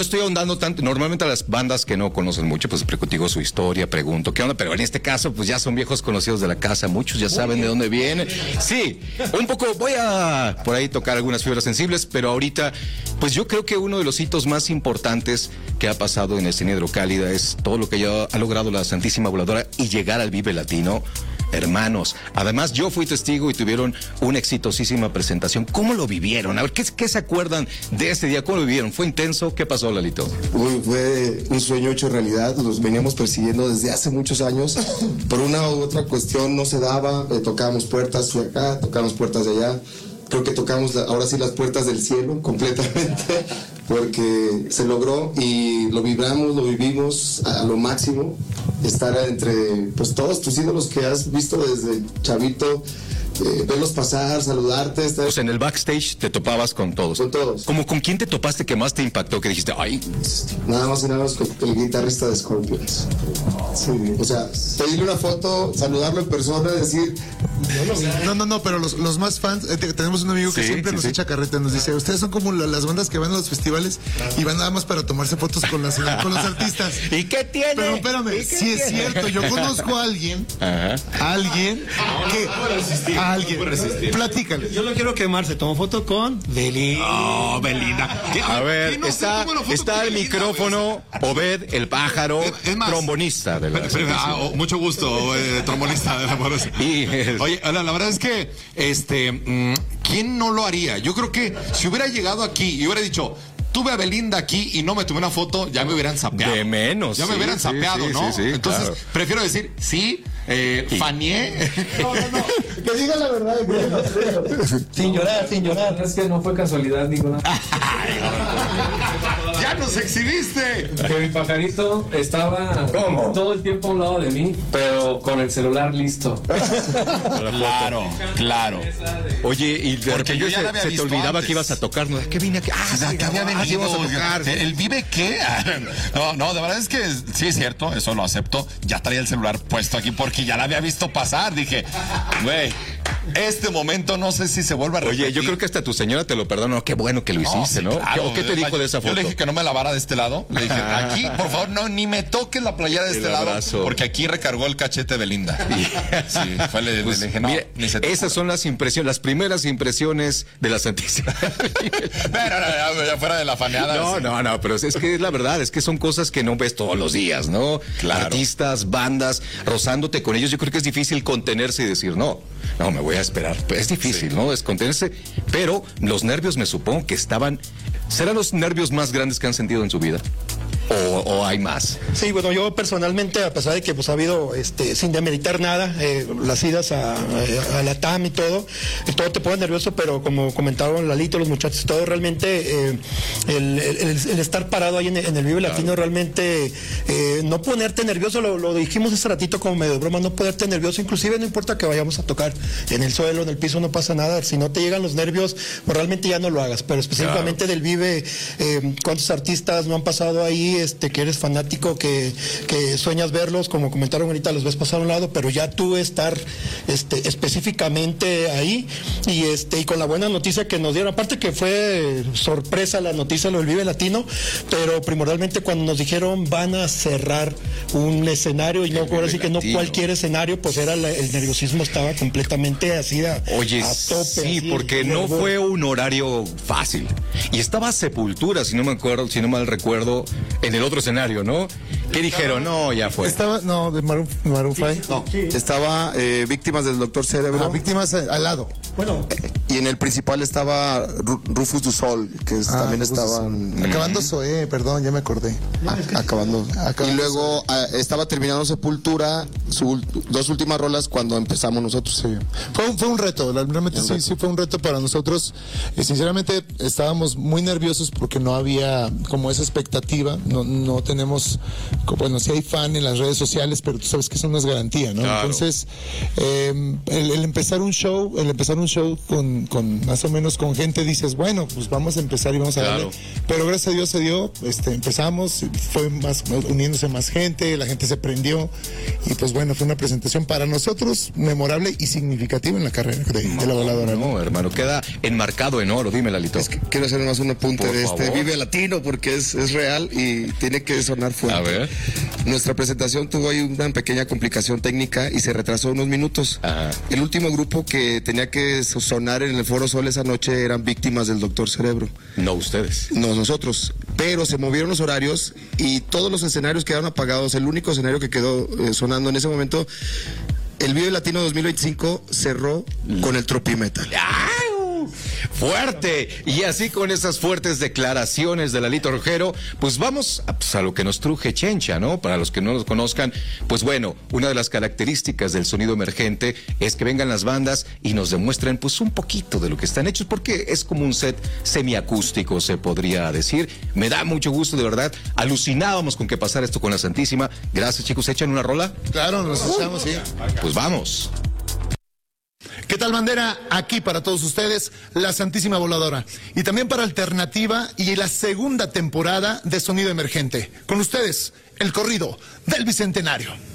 Estoy ahondando tanto, normalmente a las bandas que no conocen mucho, pues digo su historia, pregunto qué onda, pero en este caso pues ya son viejos conocidos de la casa, muchos ya saben de dónde vienen. Sí, un poco voy a por ahí tocar algunas fibras sensibles, pero ahorita pues yo creo que uno de los hitos más importantes que ha pasado en el cine Hidrocálida es todo lo que ya ha logrado la Santísima Voladora y llegar al Vive Latino. Hermanos, además yo fui testigo y tuvieron una exitosísima presentación. ¿Cómo lo vivieron? A ver, ¿qué se acuerdan de ese día? ¿Cómo lo vivieron? ¿Fue intenso? ¿Qué pasó, Lalito? Fue un sueño hecho realidad. Los veníamos persiguiendo desde hace muchos años. Por una u otra cuestión no se daba. Tocábamos puertas de acá, tocábamos puertas de allá. Creo que tocamos ahora sí las puertas del cielo completamente, porque se logró y lo vibramos, lo vivimos a lo máximo. Estar entre pues todos tus ídolos que has visto desde chavito, verlos pasar, saludarte. Estar... Pues en el backstage te topabas con todos. Con todos. ¿Con quién te topaste que más te impactó? Que dijiste, ay. Nada más y nada más con el guitarrista de Scorpions. Sí, o sea, pedirle una foto, saludarlo en persona, decir... No, pero los más fans, tenemos un amigo que siempre nos echa carreta, nos dice, ustedes son como las bandas que van a los festivales y van nada más para tomarse fotos con los artistas. ¿Y qué tiene? Pero espérame, sí es cierto, yo conozco a alguien, platícale. Yo lo quiero quemar, se tomó foto con Belinda. Oh, Belinda. A ver, está el micrófono, Obed, el pájaro, trombonista de la... mucho gusto, trombonista de la Amorosa. Oye, la verdad es que, ¿quién no lo haría? Yo creo que si hubiera llegado aquí y hubiera dicho, tuve a Belinda aquí y no me tomé una foto, ya me hubieran sapeado. De menos. Ya me hubieran sapeado, ¿no? Sí, entonces, claro. Prefiero decir, sí, fanié. No. Que diga la verdad. Sin llorar. Es que no fue casualidad ninguna. ¡Ya nos exhibiste! Que mi pajarito estaba todo el tiempo a un lado de mí, pero con el celular listo. Claro. Oye, y de Porque repente yo ya la había se te visto olvidaba antes. que ibas a tocar, ¿no? ¿Qué vine aquí? ¿Qué había venido? Vamos a tocar. ¿El Vive qué? No, de verdad es que sí es cierto, eso lo acepto. Ya traía el celular puesto aquí porque ya la había visto pasar. Dije, güey, este momento no sé si se vuelve a repetir. Oye, yo creo que hasta tu señora te lo perdonó. Qué bueno que lo hiciste, sí, ¿no? claro. ¿Qué te dijo de esa foto? Yo le dije que no me lavara de este lado. Le dije, aquí, por favor, no, ni me toques la playera de este lado, porque aquí recargó el cachete Belinda. Sí, le dije, no, mire, ni se te esas son las impresiones, las primeras impresiones de la Santísima. Pero ya fuera de la faneada. No, pero es que es la verdad, es que son cosas que no ves todos los días, ¿no? Claro. Artistas, bandas, rozándote con ellos. Yo creo que es difícil contenerse y decir, no, me voy a esperar. Pues es difícil, ¿no? Es contenerse, pero los nervios me supongo que ¿serán los nervios más grandes que han sentido en su vida? ¿O hay más? Sí, bueno, yo personalmente, a pesar de que pues ha habido, sin demeritar nada, las idas a la TAM y todo te pone nervioso, pero como comentaron Lalito, los muchachos, todo realmente, el estar parado ahí en el Vive Latino, realmente, no ponerte nervioso, lo dijimos hace ratito como medio de broma, no ponerte nervioso, inclusive no importa que vayamos a tocar en el suelo, en el piso, no pasa nada, si no te llegan los nervios, pues realmente ya no lo hagas, pero específicamente del Vive, ¿cuántos artistas no han pasado ahí? Que eres fanático, que sueñas verlos, como comentaron ahorita, los ves pasar a un lado, pero ya tú estar específicamente ahí y con la buena noticia que nos dieron, aparte que fue sorpresa la noticia lo del Vive Latino, pero primordialmente cuando nos dijeron van a cerrar un escenario y no, ahora sí que no cualquier escenario, pues era el nerviosismo estaba completamente así a tope. Sí, así, porque no fue un horario fácil. Y estaba Sepultura, si no mal recuerdo, en el otro escenario, ¿no? ¿Qué dijeron? No, ya fue. De Maroon 5. No, estaba Víctimas del Doctor Cerebro. Víctimas al lado. Bueno, y en el principal estaba Rufus du Sol, que también estaban... Acabando Zoé, perdón, ya me acordé. Acabando. Y luego estaba terminando Sepultura, sus dos últimas rolas cuando empezamos nosotros. Sí. Fue un reto, realmente sí fue un reto para nosotros. Sinceramente estábamos muy nerviosos porque no había como esa expectativa no tenemos, bueno, sí hay fan en las redes sociales, pero tú sabes que eso no es garantía, ¿no? Claro. Entonces, el empezar un show con más o menos con gente, dices, bueno, pues vamos a empezar y vamos a darle. Pero gracias a Dios se dio, empezamos, fue uniéndose más gente, la gente se prendió, y pues bueno, fue una presentación para nosotros memorable y significativa en la carrera de la voladora. No, hermano, queda enmarcado en oro, dime, Lalito. Es que quiero hacer más un apunte Por de favor. Vive Latino, porque es real y tiene que sonar fuerte. A ver. Nuestra presentación tuvo ahí una pequeña complicación técnica y se retrasó unos minutos. Ajá. El último grupo que tenía que sonar en el Foro Sol esa noche eran víctimas del Doctor Cerebro. No ustedes. No, nosotros. Pero se movieron los horarios y todos los escenarios quedaron apagados. El único escenario que quedó sonando en ese momento, el Vive Latino 2025 cerró con el Tropimetal. Fuerte. Y así con esas fuertes declaraciones de Lalito Rojero, pues vamos a lo que nos truje Chencha, ¿no? Para los que no los conozcan, pues bueno, una de las características del sonido emergente es que vengan las bandas y nos demuestren pues un poquito de lo que están hechos, porque es como un set semiacústico, se podría decir. Me da mucho gusto, de verdad. Alucinábamos con que pasara esto con la Santísima. Gracias, chicos. ¿Echan una rola? Claro, nos echamos, sí. Pues vamos. ¿Qué tal, bandera? Aquí para todos ustedes, la Santísima Voladora. Y también para Alternativa y la segunda temporada de Sonido Emergente. Con ustedes, el corrido del Bicentenario.